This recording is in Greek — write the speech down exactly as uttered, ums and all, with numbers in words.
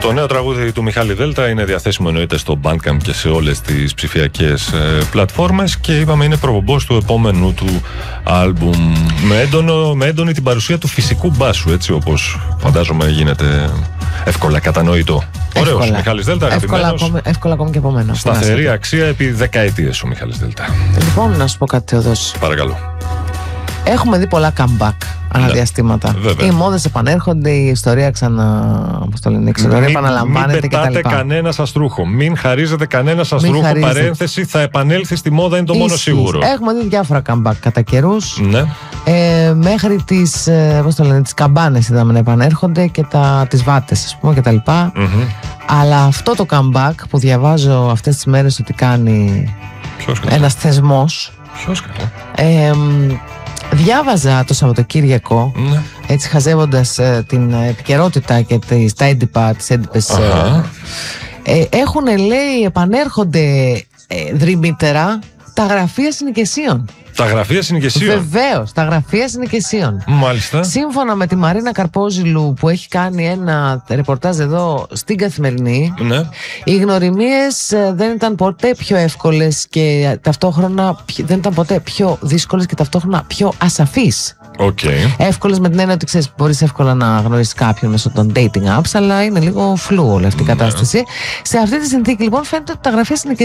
Το νέο τραγούδι του Μιχάλη Δέλτα είναι διαθέσιμο εννοείται στο Bandcamp και σε όλες τις ψηφιακές ε, πλατφόρμες και είπαμε είναι προπομπός του επόμενου του άλμπουμ με, έντονο, με έντονη την παρουσία του φυσικού μπάσου, έτσι όπως φαντάζομαι γίνεται εύκολα κατανοητό. Ωραίος ο Μιχάλης Δέλτα, εύκολα ακόμη, εύκολα ακόμη και από μένα. Σταθερή αξία επί δεκαετίες ο Μιχάλης Δέλτα. Λοιπόν, να σου πω κάτι, Θεοδόση. Παρακαλώ. Έχουμε δει πολλά comeback αναδιαστήματα. Βέβαια. Οι μόδες επανέρχονται, η ιστορία ξανα. Πώς το λένε, η ιστορία επαναλαμβάνεται κτλ. Μην πετάτε κανένα αστρούχο. Μην χαρίζετε κανένα αστρούχο. Παρένθεση, θα επανέλθει στη μόδα, είναι το μόνο σίγουρο. Έχουμε δει διάφορα comeback κατά καιρούς. Ναι. Ε, μέχρι τις, ε, πώς το λένε, τις καμπάνες είδαμε να επανέρχονται και τα, τις βάτες, ας πούμε, κτλ. Mm-hmm. Αλλά αυτό το comeback που διαβάζω αυτές τις μέρες ότι κάνει ένας θεσμός. Ποιος κάνει? Ε, Διάβαζα το Σαββατοκύριακο, ναι. έτσι χαζεύοντας ε, την επικαιρότητα και τις, τα έντυπα, τις έντυπες ε, ε, έχουν, λέει, επανέρχονται ε, δρυμύτερα τα γραφεία συνοικεσίων. Τα γραφεία συνοικεσίων. Βεβαίως, τα γραφεία συνοικεσίων. Μάλιστα. Σύμφωνα με τη Μαρίνα Καρπόζηλου που έχει κάνει ένα ρεπορτάζ εδώ στην Καθημερινή, ναι. οι γνωριμίες δεν ήταν ποτέ πιο εύκολες και ταυτόχρονα δεν ήταν ποτέ πιο δύσκολες και ταυτόχρονα πιο ασαφείς. Okay. Εύκολες με την έννοια ότι ξέρεις, μπορείς εύκολα να γνωρίσεις κάποιον μέσω των dating apps, αλλά είναι λίγο φλού όλη αυτή η κατάσταση. Ναι. Σε αυτή τη συνθήκη λοιπόν φαίνεται ότι τα γραφεία συνοικεσίων